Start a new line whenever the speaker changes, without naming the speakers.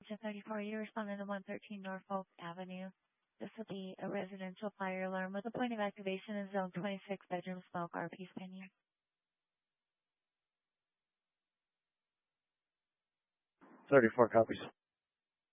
Agent 34, you responded to 113 Norfolk Avenue. This will be a residential fire alarm with a point of activation in zone 26, bedroom smoke, RP spinning.
34 copies.